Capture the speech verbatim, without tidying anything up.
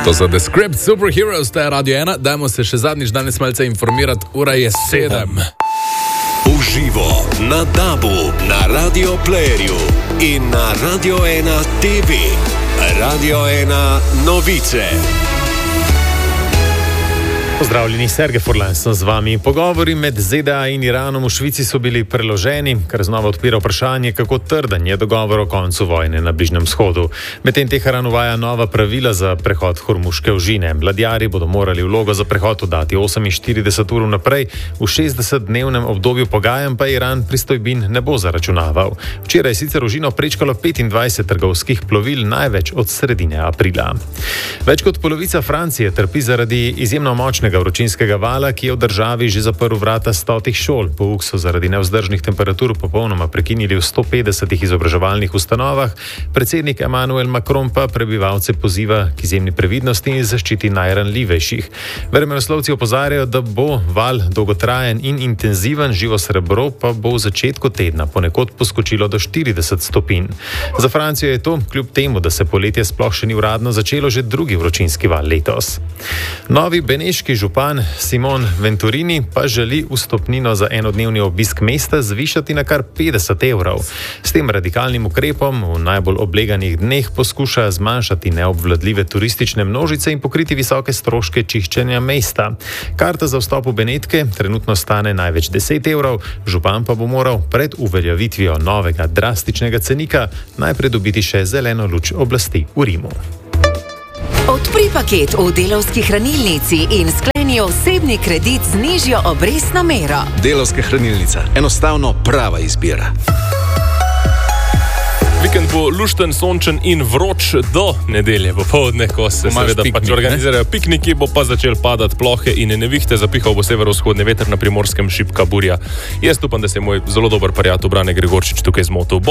To so The Script Superheroes, to je Radio ena. Dajmo se še zadnjič danes malce informirati, ura je sedem. Uživo na Dabu, na Radio Playerju in na Radio ena T V. Radio ena novice. Pozdravljeni, Sergej Furlan sem z vami. Pogovori med Z D A in Iranom v Švici so bili preloženi, kar znova odpira vprašanje, kako trden je dogovor o koncu vojne na Bližnjem vzhodu. Medtem Teheran uvaja nova pravila za prehod Hormuške ožine. Ladjarji bodo morali vlogo za prehod oddati oseminštirideset ur naprej, v šestdesetdnevnem obdobju pogajanj pa Iran pristojbin ne bo zaračunaval. Včeraj je sicer ožino prečkalo petindvajset trgovskih plovil, največ od sredine aprila. Več kot polovica Francije trpi zaradi izjemno močnega vročinskega vala, ki je v državi že zaprl vrata stotih šol. Pouk so zaradi nevzdržnih temperatur popolnoma prekinili v sto petdesetih izobraževalnih ustanovah. Predsednik Emmanuel Macron pa prebivalce poziva k izjemni previdnosti in zaščiti najranljivejših. Vremenoslovci opozarjajo, da bo val dolgotrajen in intenziven, živo srebro pa bo v začetku tedna ponekod poskočilo do štirideset stopinj. Za Francijo je to, kljub temu, da se poletje sploh še ni uradno začelo, že drugi vročinski val letos. Novi beneški župan Simon Venturini pa želi vstopnino za enodnevni obisk mesta zvišati na kar petdeset evrov. S tem radikalnim ukrepom v najbolj obleganih dneh poskuša zmanjšati neobvladljive turistične množice in pokriti visoke stroške čiščenja mesta. Karta za vstop v Benetke trenutno stane največ deset evrov, župan pa bo moral pred uveljavitvijo novega drastičnega cenika najprej dobiti še zeleno luč oblasti v Rimu. Odpri paket v Delavski hranilnici in skleni osebni kredit z nižjo obrestno mero. Delavska hranilnica. Enostavno prava izbira. Vikend bo lušten, sončen in vroč do nedelje popoldne, ko se seveda piknik, pač organizirajo pikniki, bo pa začel padati plohe in nevihte, zapihal bo severovzhodni veter, na Primorskem šibka burja. Jaz upam, da se je moj zelo dober prijatelj Brane Gregorčič tukaj zmotil.